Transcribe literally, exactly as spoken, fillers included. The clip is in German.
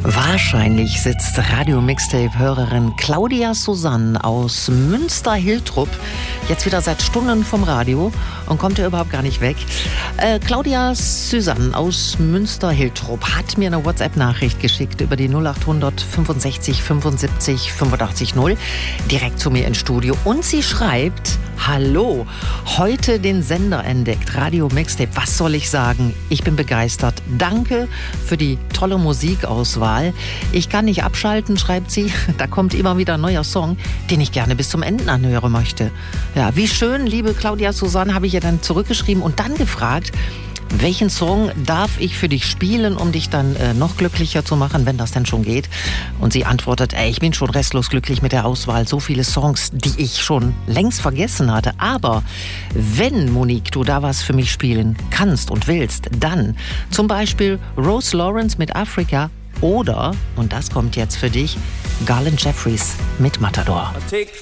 Wahrscheinlich sitzt Radio-Mixtape-Hörerin Claudia Susanne aus Münster-Hiltrup jetzt wieder seit Stunden vom Radio und kommt ja überhaupt gar nicht weg. Äh, Claudia Susanne aus Münster-Hiltrup hat mir eine WhatsApp-Nachricht geschickt über die null acht hundert fünfundsechzig fünfundsiebzig fünfundachtzig null direkt zu mir ins Studio und sie schreibt: Hallo, heute den Sender entdeckt, Radio Mixtape. Was soll ich sagen? Ich bin begeistert. Danke für die tolle Musikauswahl. Ich kann nicht abschalten, schreibt sie. Da kommt immer wieder ein neuer Song, den ich gerne bis zum Ende anhören möchte. Ja, wie schön, liebe Claudia Susanne, habe ich ihr dann zurückgeschrieben und dann gefragt, welchen Song darf ich für dich spielen, um dich dann äh, noch glücklicher zu machen, wenn das denn schon geht? Und sie antwortet, ey, ich bin schon restlos glücklich mit der Auswahl. So viele Songs, die ich schon längst vergessen hatte. Aber wenn, Monique, du da was für mich spielen kannst und willst, dann zum Beispiel Rose Lawrence mit Africa oder, und das kommt jetzt für dich, Garland Jeffries mit Matador.